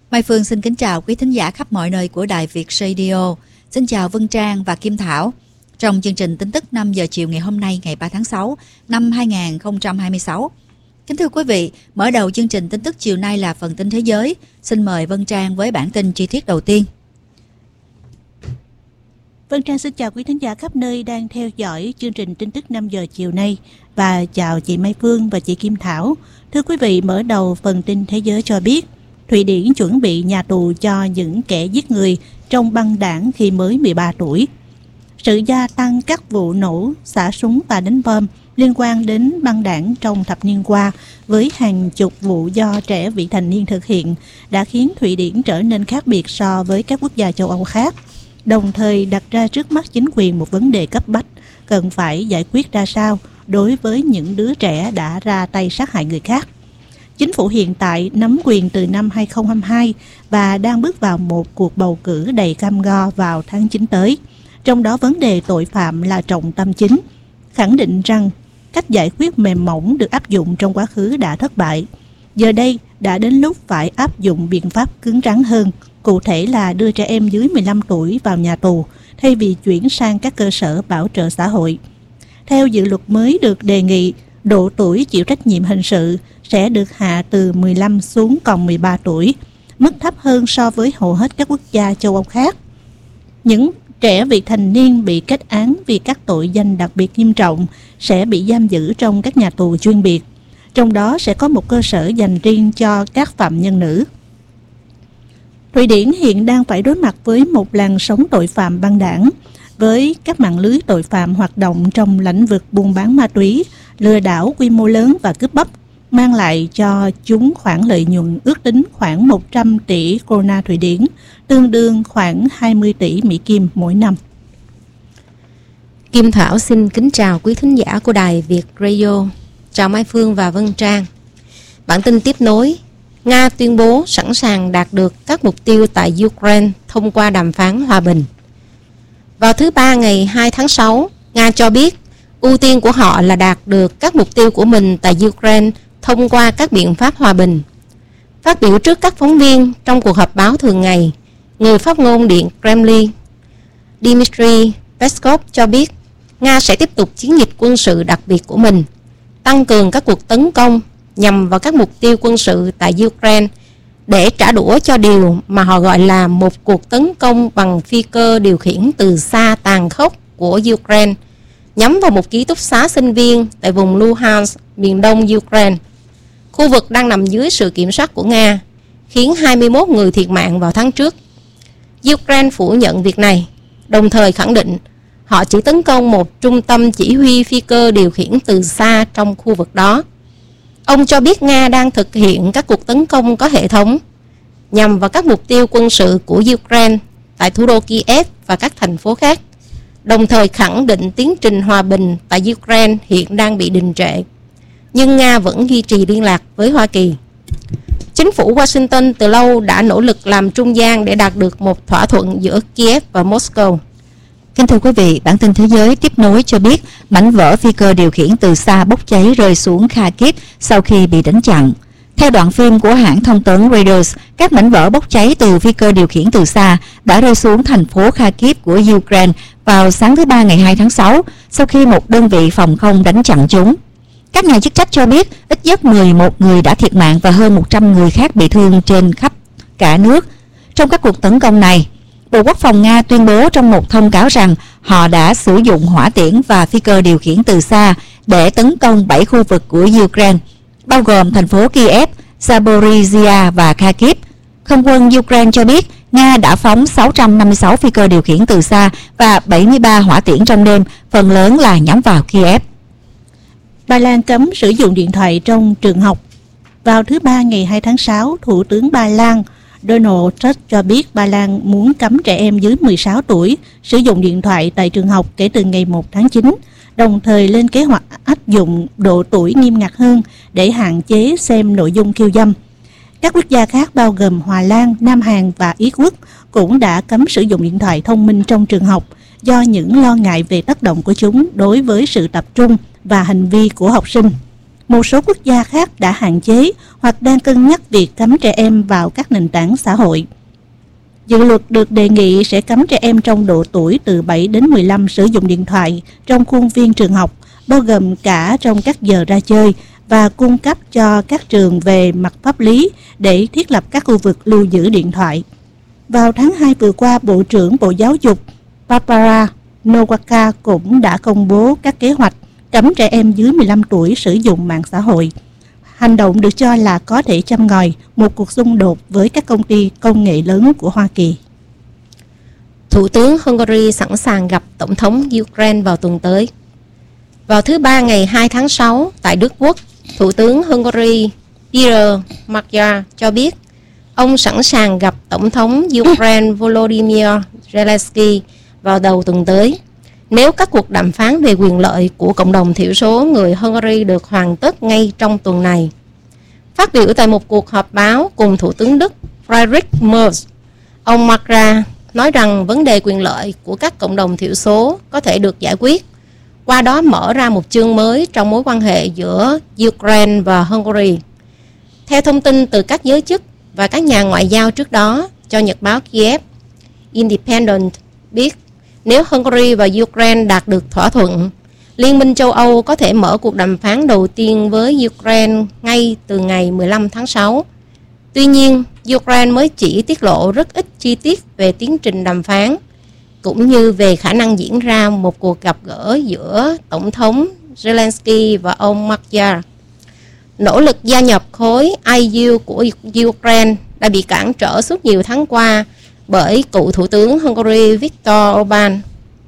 Mai Phương xin kính chào quý thính giả khắp mọi nơi của Đài Việt Radio. Xin chào Vân Trang và Kim Thảo. Trong chương trình tin tức 5 giờ chiều ngày hôm nay ngày 3 tháng 6 năm 2026. Kính thưa quý vị, mở đầu chương trình tin tức chiều nay là phần tin thế giới. Xin mời Vân Trang với bản tin chi tiết đầu tiên. Vân Trang xin chào quý thính giả khắp nơi đang theo dõi chương trình tin tức 5 giờ chiều nay và chào chị Mai Phương và chị Kim Thảo. Thưa quý vị, mở đầu phần tin thế giới cho biết Thụy Điển chuẩn bị nhà tù cho những kẻ giết người trong băng đảng khi mới 13 tuổi. Sự gia tăng các vụ nổ, xả súng và đánh bom liên quan đến băng đảng trong thập niên qua với hàng chục vụ do trẻ vị thành niên thực hiện đã khiến Thụy Điển trở nên khác biệt so với các quốc gia châu Âu khác, đồng thời đặt ra trước mắt chính quyền một vấn đề cấp bách cần phải giải quyết ra sao đối với những đứa trẻ đã ra tay sát hại người khác. Chính phủ hiện tại nắm quyền từ năm 2022 và đang bước vào một cuộc bầu cử đầy cam go vào tháng 9 tới. Trong đó vấn đề tội phạm là trọng tâm chính, khẳng định rằng cách giải quyết mềm mỏng được áp dụng trong quá khứ đã thất bại. Giờ đây đã đến lúc phải áp dụng biện pháp cứng rắn hơn, cụ thể là đưa trẻ em dưới 15 tuổi vào nhà tù thay vì chuyển sang các cơ sở bảo trợ xã hội. Theo dự luật mới được đề nghị, độ tuổi chịu trách nhiệm hình sự sẽ được hạ từ 15 xuống còn 13 tuổi, mức thấp hơn so với hầu hết các quốc gia châu Âu khác. Những trẻ vị thành niên bị kết án vì các tội danh đặc biệt nghiêm trọng sẽ bị giam giữ trong các nhà tù chuyên biệt, trong đó sẽ có một cơ sở dành riêng cho các phạm nhân nữ. Thụy Điển hiện đang phải đối mặt với một làn sóng tội phạm băng đảng, với các mạng lưới tội phạm hoạt động trong lĩnh vực buôn bán ma túy, lừa đảo quy mô lớn và cướp bóc, mang lại cho chúng khoản lợi nhuận ước tính khoảng 100 tỷ krona Thụy Điển, tương đương khoảng 20 tỷ Mỹ Kim mỗi năm. Kim Thảo xin kính chào quý thính giả của Đài Việt Radio. Chào Mai Phương và Vân Trang. Bản tin tiếp nối. Nga tuyên bố sẵn sàng đạt được các mục tiêu tại Ukraine thông qua đàm phán hòa bình. Vào thứ Ba ngày 2 tháng 6, Nga cho biết ưu tiên của họ là đạt được các mục tiêu của mình tại Ukraine thông qua các biện pháp hòa bình. Phát biểu trước các phóng viên trong cuộc họp báo thường ngày, người phát ngôn Điện Kremlin Dmitry Peskov cho biết Nga sẽ tiếp tục chiến dịch quân sự đặc biệt của mình, tăng cường các cuộc tấn công nhằm vào các mục tiêu quân sự tại Ukraine để trả đũa cho điều mà họ gọi là một cuộc tấn công bằng phi cơ điều khiển từ xa tàn khốc của Ukraine, nhắm vào một ký túc xá sinh viên tại vùng Luhansk, miền đông Ukraine. Khu vực đang nằm dưới sự kiểm soát của Nga, khiến 21 người thiệt mạng vào tháng trước. Ukraine phủ nhận việc này, đồng thời khẳng định họ chỉ tấn công một trung tâm chỉ huy phi cơ điều khiển từ xa trong khu vực đó. Ông cho biết Nga đang thực hiện các cuộc tấn công có hệ thống nhằm vào các mục tiêu quân sự của Ukraine tại thủ đô Kiev và các thành phố khác, đồng thời khẳng định tiến trình hòa bình tại Ukraine hiện đang bị đình trệ, nhưng Nga vẫn duy trì liên lạc với Hoa Kỳ. Chính phủ Washington từ lâu đã nỗ lực làm trung gian để đạt được một thỏa thuận giữa Kiev và Moscow. Kính thưa quý vị, bản tin thế giới tiếp nối cho biết mảnh vỡ phi cơ điều khiển từ xa bốc cháy rơi xuống Kharkiv sau khi bị đánh chặn. Theo đoạn phim của hãng thông tấn Reuters, các mảnh vỡ bốc cháy từ phi cơ điều khiển từ xa đã rơi xuống thành phố Kharkiv của Ukraine vào sáng thứ Ba ngày 2 tháng 6 sau khi một đơn vị phòng không đánh chặn chúng. Các nhà chức trách cho biết ít nhất 11 người đã thiệt mạng và hơn 100 người khác bị thương trên khắp cả nước. Trong các cuộc tấn công này, Bộ Quốc phòng Nga tuyên bố trong một thông cáo rằng họ đã sử dụng hỏa tiễn và phi cơ điều khiển từ xa để tấn công 7 khu vực của Ukraine, bao gồm thành phố Kiev, Zaporizhia và Kharkiv. Không quân Ukraine cho biết Nga đã phóng 656 phi cơ điều khiển từ xa và 73 hỏa tiễn trong đêm, phần lớn là nhắm vào Kiev. Ba Lan cấm sử dụng điện thoại trong trường học. Vào thứ Ba ngày 2 tháng 6, Thủ tướng Ba Lan Donald Tusk cho biết Ba Lan muốn cấm trẻ em dưới 16 tuổi sử dụng điện thoại tại trường học kể từ ngày 1 tháng 9, đồng thời lên kế hoạch áp dụng độ tuổi nghiêm ngặt hơn để hạn chế xem nội dung khiêu dâm. Các quốc gia khác bao gồm Hà Lan, Nam Hàn và Ý Quốc cũng đã cấm sử dụng điện thoại thông minh trong trường học do những lo ngại về tác động của chúng đối với sự tập trung và hành vi của học sinh. Một số quốc gia khác đã hạn chế hoặc đang cân nhắc việc cấm trẻ em vào các nền tảng xã hội. Dự luật được đề nghị sẽ cấm trẻ em trong độ tuổi từ 7 đến 15 sử dụng điện thoại trong khuôn viên trường học, bao gồm cả trong các giờ ra chơi, và cung cấp cho các trường về mặt pháp lý để thiết lập các khu vực lưu giữ điện thoại. Vào tháng 2 vừa qua, Bộ trưởng Bộ Giáo dục Barbara Nowacka cũng đã công bố các kế hoạch cấm trẻ em dưới 15 tuổi sử dụng mạng xã hội. Hành động được cho là có thể châm ngòi một cuộc xung đột với các công ty công nghệ lớn của Hoa Kỳ. Thủ tướng Hungary sẵn sàng gặp Tổng thống Ukraine vào tuần tới. Vào thứ Ba ngày 2 tháng 6 tại Đức Quốc, Thủ tướng Hungary Peter Magyar cho biết ông sẵn sàng gặp Tổng thống Ukraine Volodymyr Zelensky vào đầu tuần tới, nếu các cuộc đàm phán về quyền lợi của cộng đồng thiểu số người Hungary được hoàn tất ngay trong tuần này. Phát biểu tại một cuộc họp báo cùng Thủ tướng Đức Friedrich Merz, ông Magyar nói rằng vấn đề quyền lợi của các cộng đồng thiểu số có thể được giải quyết, qua đó mở ra một chương mới trong mối quan hệ giữa Ukraine và Hungary. Theo thông tin từ các giới chức và các nhà ngoại giao trước đó cho nhật báo Kiev Independent biết, nếu Hungary và Ukraine đạt được thỏa thuận, Liên minh châu Âu có thể mở cuộc đàm phán đầu tiên với Ukraine ngay từ ngày 15 tháng 6. Tuy nhiên, Ukraine mới chỉ tiết lộ rất ít chi tiết về tiến trình đàm phán, cũng như về khả năng diễn ra một cuộc gặp gỡ giữa Tổng thống Zelensky và ông Magyar. Nỗ lực gia nhập khối EU của Ukraine đã bị cản trở suốt nhiều tháng qua bởi cựu Thủ tướng Hungary Viktor Orbán,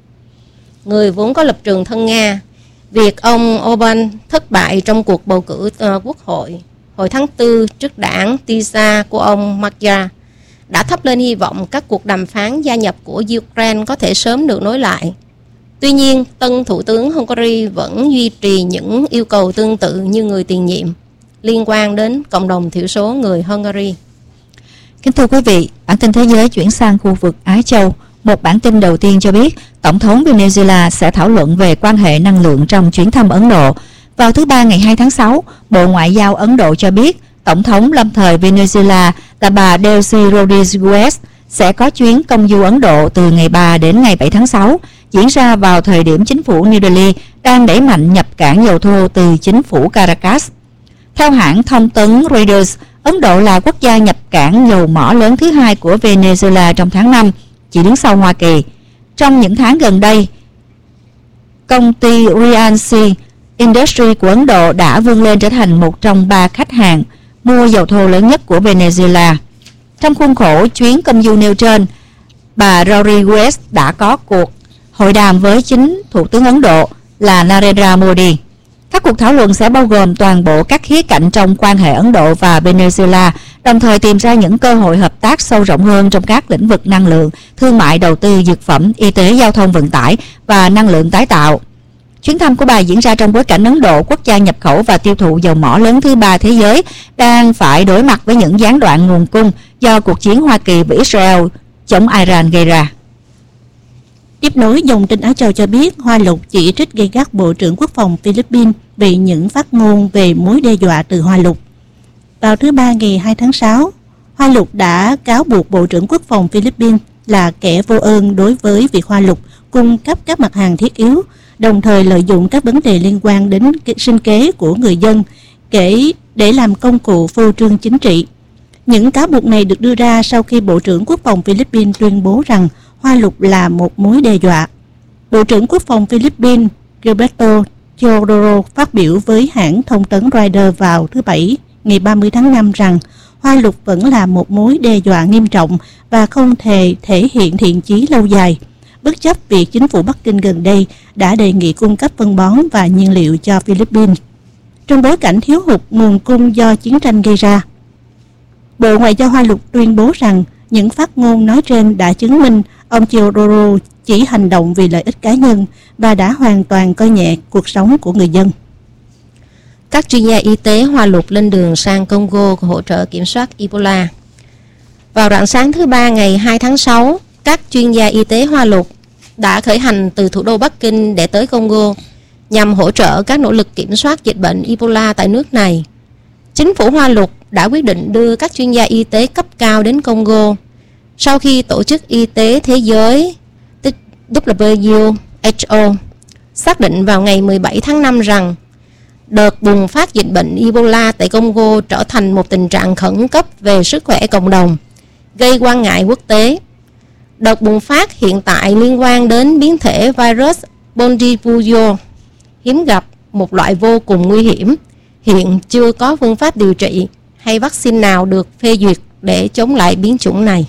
người vốn có lập trường thân Nga. Việc ông Orbán thất bại trong cuộc bầu cử quốc hội hồi tháng 4 trước đảng TISA của ông Magyar đã thắp lên hy vọng các cuộc đàm phán gia nhập của Ukraine có thể sớm được nối lại. Tuy nhiên, tân Thủ tướng Hungary vẫn duy trì những yêu cầu tương tự như người tiền nhiệm liên quan đến cộng đồng thiểu số người Hungary. Kính thưa quý vị, bản tin thế giới chuyển sang khu vực Á Châu. Một bản tin đầu tiên cho biết, Tổng thống Venezuela sẽ thảo luận về quan hệ năng lượng trong chuyến thăm Ấn Độ. Vào thứ Ba ngày 2 tháng 6, Bộ Ngoại giao Ấn Độ cho biết, Tổng thống lâm thời Venezuela là bà Delcy Rodriguez sẽ có chuyến công du Ấn Độ từ ngày 3 đến ngày 7 tháng 6, diễn ra vào thời điểm chính phủ New Delhi đang đẩy mạnh nhập cảng dầu thô từ chính phủ Caracas. Theo hãng thông tấn Reuters, Ấn Độ là quốc gia nhập cảng dầu mỏ lớn thứ hai của Venezuela trong tháng 5, chỉ đứng sau Hoa Kỳ. Trong những tháng gần đây, công ty Reliance Industries của Ấn Độ đã vươn lên trở thành một trong 3 khách hàng mua dầu thô lớn nhất của Venezuela. Trong khuôn khổ chuyến công du nêu trên, bà Rodriguez đã có cuộc hội đàm với chính Thủ tướng Ấn Độ là Narendra Modi. Các cuộc thảo luận sẽ bao gồm toàn bộ các khía cạnh trong quan hệ Ấn Độ và Venezuela, đồng thời tìm ra những cơ hội hợp tác sâu rộng hơn trong các lĩnh vực năng lượng, thương mại, đầu tư, dược phẩm, y tế, giao thông vận tải và năng lượng tái tạo. Chuyến thăm của bà diễn ra trong bối cảnh Ấn Độ, quốc gia nhập khẩu và tiêu thụ dầu mỏ lớn thứ 3 thế giới, đang phải đối mặt với những gián đoạn nguồn cung do cuộc chiến Hoa Kỳ và Israel chống Iran gây ra. Tiếp nối, dòng tin Á Châu cho biết Hoa Lục chỉ trích gay gắt Bộ trưởng Quốc phòng Philippines vì những phát ngôn về mối đe dọa từ Hoa Lục. Vào thứ Ba ngày 2 tháng 6, Hoa Lục đã cáo buộc Bộ trưởng Quốc phòng Philippines là kẻ vô ơn đối với việc Hoa Lục cung cấp các mặt hàng thiết yếu, đồng thời lợi dụng các vấn đề liên quan đến sinh kế của người dân để làm công cụ phô trương chính trị. Những cáo buộc này được đưa ra sau khi Bộ trưởng Quốc phòng Philippines tuyên bố rằng Hoa Lục là một mối đe dọa. Bộ trưởng Quốc phòng Philippines Gilberto Teodoro phát biểu với hãng thông tấn Reuters vào thứ Bảy ngày 30 tháng 5 rằng Hoa Lục vẫn là một mối đe dọa nghiêm trọng và không thể hiện thiện chí lâu dài, bất chấp việc chính phủ Bắc Kinh gần đây đã đề nghị cung cấp phân bón và nhiên liệu cho Philippines, trong bối cảnh thiếu hụt nguồn cung do chiến tranh gây ra. Bộ Ngoại giao Hoa Lục tuyên bố rằng những phát ngôn nói trên đã chứng minh ông Teodoro chỉ hành động vì lợi ích cá nhân và đã hoàn toàn coi nhẹ cuộc sống của người dân. Các chuyên gia y tế Hoa Lục lên đường sang Congo hỗ trợ kiểm soát Ebola. Vào rạng sáng thứ Ba ngày 2 tháng 6, các chuyên gia y tế Hoa Lục đã khởi hành từ thủ đô Bắc Kinh để tới Congo, nhằm hỗ trợ các nỗ lực kiểm soát dịch bệnh Ebola tại nước này. Chính phủ Hoa Lục đã quyết định đưa các chuyên gia y tế cấp cao đến Congo sau khi Tổ chức Y tế Thế giới WHO xác định vào ngày 17 tháng 5 rằng đợt bùng phát dịch bệnh Ebola tại Congo trở thành một tình trạng khẩn cấp về sức khỏe cộng đồng, gây quan ngại quốc tế. Đợt bùng phát hiện tại liên quan đến biến thể virus Bundibugyo, hiếm gặp, một loại vô cùng nguy hiểm. Hiện chưa có phương pháp điều trị hay vaccine nào được phê duyệt để chống lại biến chủng này.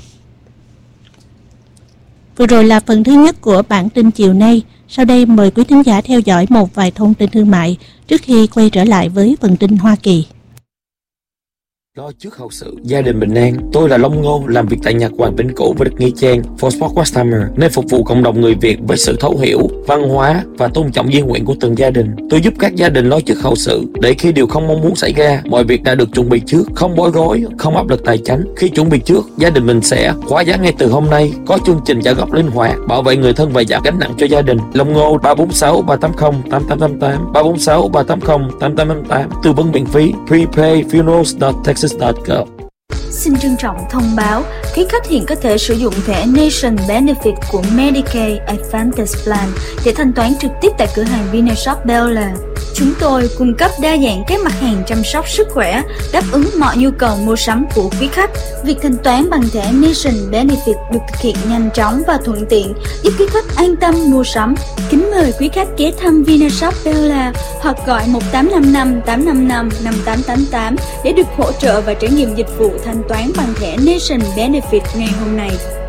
Vừa rồi là phần thứ nhất của bản tin chiều nay. Sau đây mời quý thính giả theo dõi một vài thông tin thương mại trước khi quay trở lại với phần tin Hoa Kỳ. Lo trước hậu sự, gia đình bình an. Tôi là Long Ngô, làm việc tại Nhật Hoàng Vĩnh Cửu với Đức Nghĩa Trang, For Sport Customer, nơi phục vụ cộng đồng người Việt với sự thấu hiểu, văn hóa và tôn trọng di nguyện của từng gia đình. tôi giúp các gia đình lo trước hậu sự để khi điều không mong muốn xảy ra, mọi việc đã được chuẩn bị trước, không bối rối, không áp lực tài chính. Khi chuẩn bị trước, gia đình mình sẽ khóa giá ngay từ hôm nay, có chương trình trả góp linh hoạt, bảo vệ người thân và giảm gánh nặng cho gia đình. Long Ngô 346 380 8888 346 380 8888, tư vấn miễn phí, prepayfunerals.texas.gov. Xin trân trọng thông báo, quý khách hiện có thể sử dụng thẻ Nation Benefit của Medicaid Advantage Plan để thanh toán trực tiếp tại cửa hàng Vinashop Bel Air. Chúng tôi cung cấp đa dạng các mặt hàng chăm sóc sức khỏe, đáp ứng mọi nhu cầu mua sắm của quý khách. Việc thanh toán bằng thẻ Nation Benefit được thực hiện nhanh chóng và thuận tiện, giúp quý khách an tâm mua sắm. Kính mời quý khách ghé thăm Vinashop Bel Air hoặc gọi 1855 855 5888 để được hỗ trợ và trải nghiệm dịch vụ thanh toán bằng thẻ Nation Benefit ngày hôm nay.